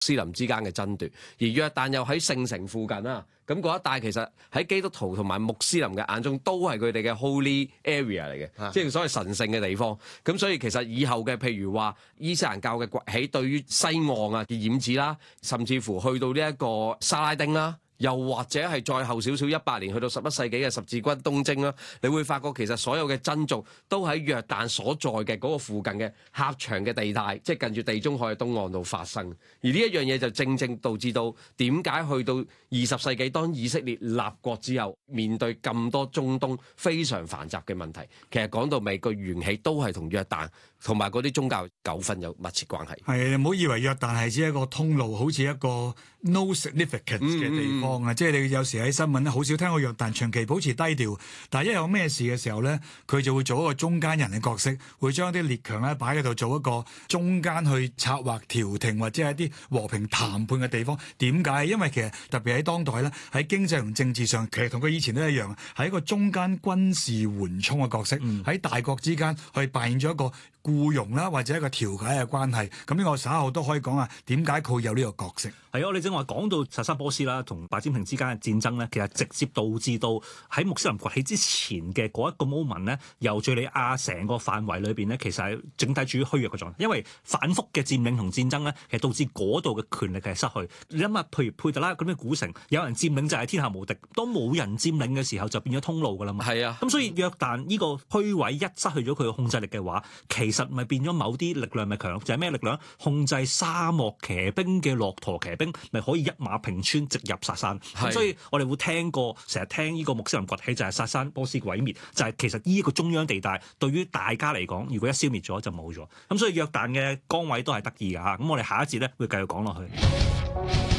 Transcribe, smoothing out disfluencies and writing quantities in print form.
斯林之間嘅爭奪，而約旦又喺聖城附近啦。咁嗰一帶其實喺基督徒同埋穆斯林嘅眼中都係佢哋嘅 holy area 嚟嘅，即係所謂神聖嘅地方。咁所以其實以後嘅譬如話伊斯蘭教嘅崛起，對於西岸啊嘅染指啦，甚至乎去到呢一個沙拉丁啦。又或者係再後少少18年去到11世紀嘅十字軍東征啦，你會發覺其實所有嘅爭逐都喺約旦所在嘅嗰個附近嘅狹長嘅地帶，即係近住地中海嘅東岸度發生。而呢一樣嘢就正正導致到點解去到20世紀當以色列立國之後，面對咁多中東非常繁雜嘅問題，其實講到尾個緣起都係同約旦同埋嗰啲宗教糾紛有密切關係。 係，唔好以為約旦係只一個通路，好似一個 no significance 嘅地方。即係你有時喺新聞咧，好少聽過約旦長期保持低調，但係一有咩事嘅時候咧，佢就會做一個中間人嘅角色，會將啲列強咧擺喺度做一個中間去策劃調停或者係一啲和平談判嘅地方。點解？因為其實特別喺當代咧，喺經濟同政治上，其實同佢以前都一樣，係一個中間軍事緩衝嘅角色，喺大國之間去扮演咗一個僱傭啦，或者一個調解嘅關係。咁呢個稍後都可以講下點解佢有呢個角色。 係啊，我哋正話講到薩珊波斯啦，同拜占庭之間嘅戰爭咧，其實直接導致到喺穆斯林崛起之前嘅嗰一個 moment 咧，由敍利亞成個範圍裏邊咧，其實係整體處於虛弱嘅狀態，因為反覆嘅佔領同戰爭咧，其實導致嗰度嘅權力係失去。你諗下，譬如佩特拉咁嘅古城，有人佔領就係天下無敵，當冇人佔領嘅時候，就變咗通路㗎啦嘛。係啊，咁所以約旦呢個虛位一失去咗佢嘅控制力嘅話，其實咪變咗某啲力量咪強，就係咩力量？控制沙漠騎兵嘅駱駝騎兵，咪可以一馬平川直入薩珊。咁所以我哋會聽過，成日聽呢個穆斯林崛起就係薩珊波斯毀滅，就係其實呢一個中央地帶對於大家嚟講，如果一消滅咗就冇咗。咁所以約旦嘅崗位都係得意㗎嚇。咁我哋下一節咧會繼續講落去。